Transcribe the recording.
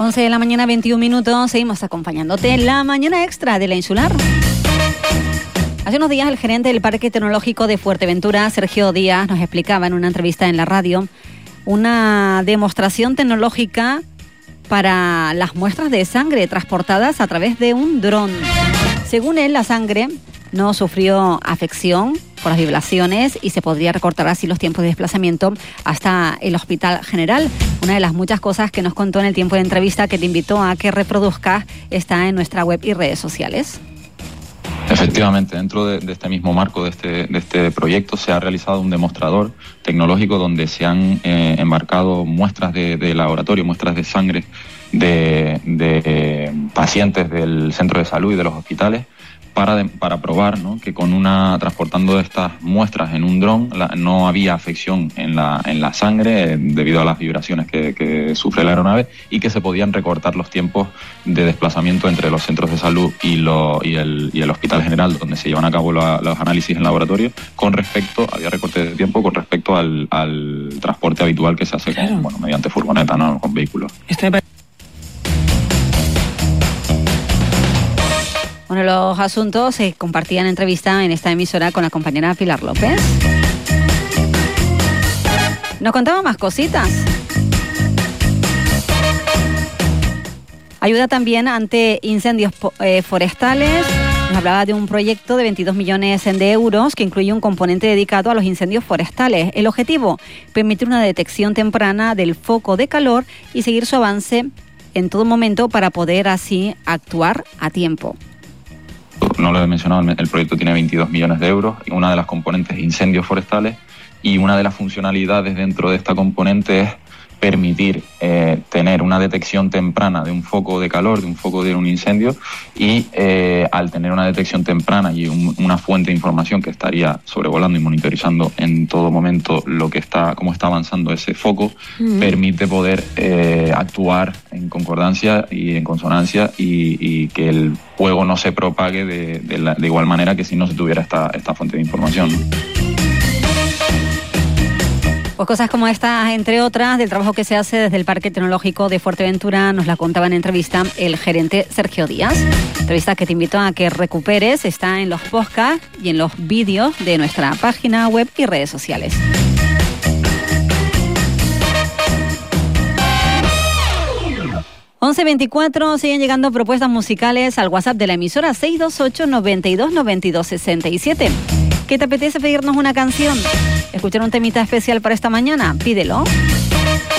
11 de la mañana, 21 minutos. Seguimos acompañándote en la mañana extra de La Insular. Hace unos días el gerente del Parque Tecnológico de Fuerteventura, Sergio Díaz, nos explicaba en una entrevista en la radio una demostración tecnológica para las muestras de sangre transportadas a través de un dron. Según él, la sangre no sufrió afección por las vibraciones y se podría recortar así los tiempos de desplazamiento hasta el Hospital General. Una de las muchas cosas que nos contó en el tiempo de entrevista, que te invito a que reproduzcas, está en nuestra web y redes sociales. Efectivamente, dentro de este mismo marco de este proyecto se ha realizado un demostrador tecnológico donde se han embarcado muestras de laboratorio, muestras de sangre de pacientes del centro de salud y de los hospitales para probar, ¿no?, que transportando estas muestras en un dron no había afección en la sangre debido a las vibraciones que sufre la aeronave, y que se podían recortar los tiempos de desplazamiento entre los centros de salud y el Hospital General, donde se llevan a cabo los análisis en laboratorio, había recorte de tiempo con respecto al transporte habitual que se hace mediante furgoneta, ¿no?, con vehículos. Bueno, los asuntos se compartían en entrevista en esta emisora con la compañera Pilar López. Nos contaba más cositas. Ayuda también ante incendios forestales. Nos hablaba de un proyecto de 22 millones de euros que incluye un componente dedicado a los incendios forestales. El objetivo, permitir una detección temprana del foco de calor y seguir su avance en todo momento para poder así actuar a tiempo. No lo he mencionado, el proyecto tiene 22 millones de euros. Una de las componentes es incendios forestales, y una de las funcionalidades dentro de esta componente es permitir tener una detección temprana de un foco de calor, de un foco de un incendio, y al tener una detección temprana y una fuente de información que estaría sobrevolando y monitorizando en todo momento cómo está avanzando ese foco, permite poder actuar en concordancia y en consonancia y que el fuego no se propague de igual manera que si no se tuviera esta fuente de información, ¿no? Pues cosas como estas, entre otras, del trabajo que se hace desde el Parque Tecnológico de Fuerteventura, nos la contaba en entrevista el gerente Sergio Díaz. Entrevista que te invito a que recuperes, está en los podcasts y en los vídeos de nuestra página web y redes sociales. ...11:24, siguen llegando propuestas musicales al WhatsApp de la emisora 628 92 92 67. ¿Qué te apetece pedirnos una canción? ¿Escuchar un temita especial para esta mañana? Pídelo.